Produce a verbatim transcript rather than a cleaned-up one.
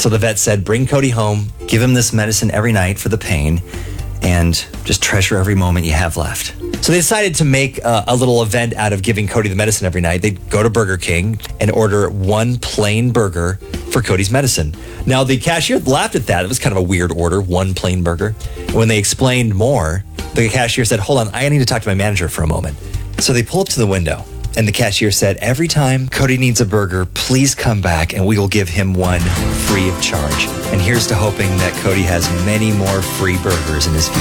So the vet said, bring Cody home, give him this medicine every night for the pain, and just treasure every moment you have left. So they decided to make a, a little event out of giving Cody the medicine every night. They'd go to Burger King and order one plain burger for Cody's medicine. Now, the cashier laughed at that. It was kind of a weird order, one plain burger. And when they explained more, the cashier said, hold on, I need to talk to my manager for a moment. So they pull up to the window, and the cashier said, every time Cody needs a burger, please come back and we will give him one free of charge. And here's to hoping that Cody has many more free burgers in his future.